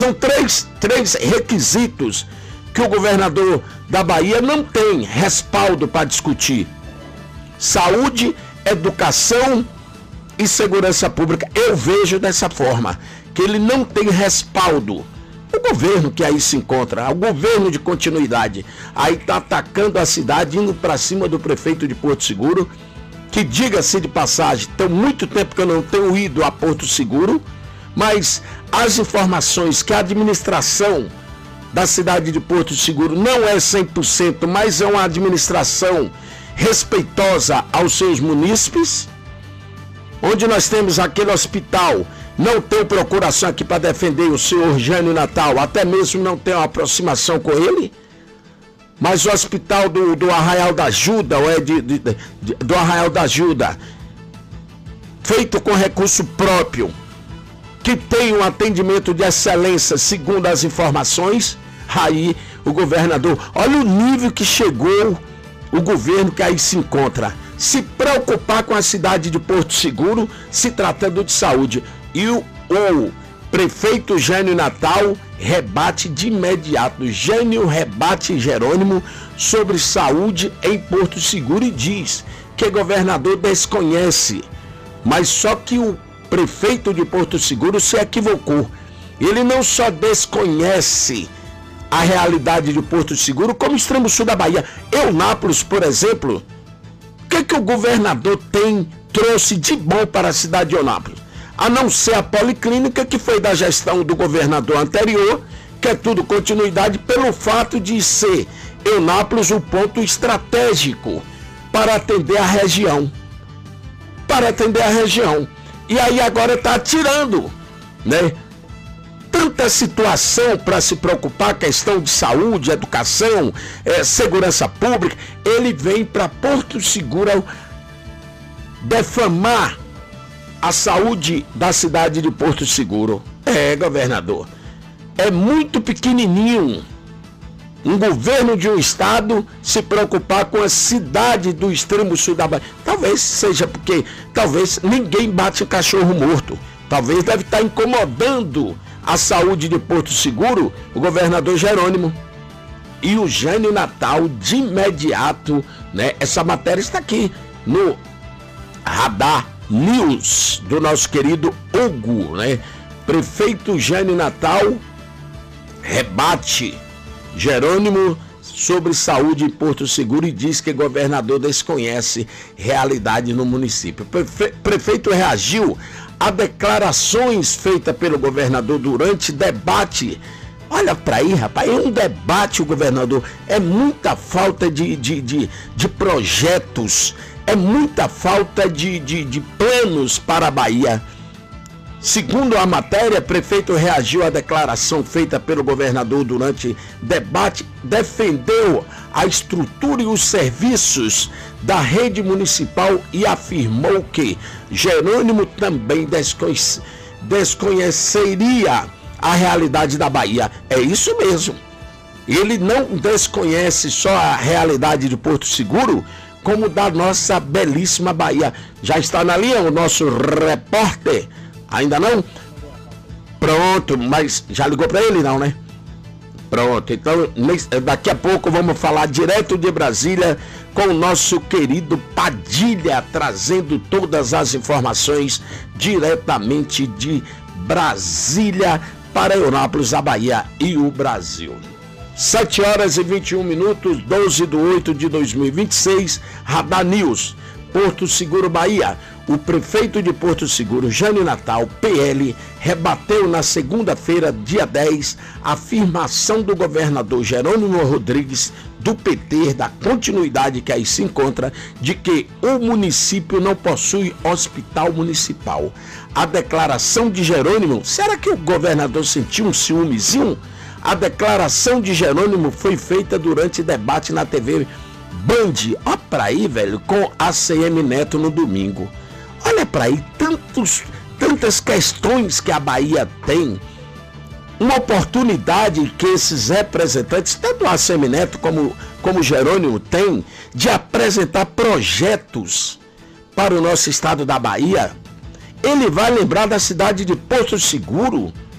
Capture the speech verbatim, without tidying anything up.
São três, três requisitos que o governador da Bahia não tem respaldo para discutir: saúde, educação e segurança pública. Eu vejo dessa forma, que ele não tem respaldo. O governo que aí se encontra, o governo de continuidade, aí está atacando a cidade, indo para cima do prefeito de Porto Seguro, que, diga-se de passagem, tem muito tempo que eu não tenho ido a Porto Seguro, mas as informações que a administração da cidade de Porto Seguro não é cem por cento, mas é uma administração respeitosa aos seus munícipes, onde nós temos aquele hospital. Não tenho procuração aqui para defender o senhor Jânio Natal, até mesmo não tenho aproximação com ele, mas o hospital do, do Arraial da Ajuda, ou é de, de, de, do Arraial da Ajuda, feito com recurso próprio, que tem um atendimento de excelência, segundo as informações, aí o governador, olha o nível que chegou o governo que aí se encontra, se preocupar com a cidade de Porto Seguro, se tratando de saúde. E o, o prefeito Jânio Natal rebate de imediato, Jânio rebate Jerônimo sobre saúde em Porto Seguro e diz que o governador desconhece, mas só que o prefeito de Porto Seguro se equivocou. Ele não só desconhece a realidade de Porto Seguro, como o extremo sul da Bahia. Eunápolis, por exemplo, o que, que o governador tem, trouxe de bom para a cidade de Eunápolis? A não ser a policlínica, que foi da gestão do governador anterior, que é tudo continuidade, pelo fato de ser Eunápolis um ponto estratégico para atender a região. Para atender a região. E aí agora está tirando, né? Tanta situação para se preocupar, questão de saúde, educação, é, segurança pública. Ele vem para Porto Seguro defamar a saúde da cidade de Porto Seguro. É, governador, é muito pequenininho um governo de um estado se preocupar com a cidade do extremo sul da Bahia. Talvez seja porque, talvez ninguém bate cachorro morto. Talvez deve estar incomodando a saúde de Porto Seguro o governador Jerônimo. E o Jânio Natal, de imediato, né? Essa matéria está aqui no Radar News do nosso querido Hugo, né? Prefeito Jânio Natal rebate Jerônimo sobre saúde em Porto Seguro e diz que governador desconhece realidade no município. Prefe... Prefeito reagiu a declarações feitas pelo governador durante debate. Olha para aí, rapaz, é um debate o governador. É muita falta de, de, de, de projetos, é muita falta de, de, de planos para a Bahia. Segundo a matéria, prefeito reagiu à declaração feita pelo governador durante debate, defendeu a estrutura e os serviços da rede municipal e afirmou que Jerônimo também desconhece, desconheceria a realidade da Bahia. É isso mesmo. Ele não desconhece só a realidade de Porto Seguro, como da nossa belíssima Bahia. Já está na linha o nosso repórter? Ainda não? Pronto, mas já ligou para ele não, né? Pronto, então daqui a pouco vamos falar direto de Brasília com o nosso querido Padilha, trazendo todas as informações diretamente de Brasília para Eunápolis, a Bahia e o Brasil. sete horas e vinte e um minutos, doze de oito de dois mil e vinte e seis, Radar News, Porto Seguro, Bahia. O prefeito de Porto Seguro, Jânio Natal, P L, rebateu na segunda-feira, dia dez, a afirmação do governador Jerônimo Rodrigues, do P T, da continuidade que aí se encontra, de que o município não possui hospital municipal. A declaração de Jerônimo, será que o governador sentiu um ciúmezinho? A declaração de Jerônimo foi feita durante debate na T V Band, olha pra aí, velho, com A C M Neto no domingo. Olha para aí, tantos, tantas questões que a Bahia tem, uma oportunidade que esses representantes, tanto a Semineto como, como Jerônimo, tem de apresentar projetos para o nosso estado da Bahia. Ele vai lembrar da cidade de Porto Seguro,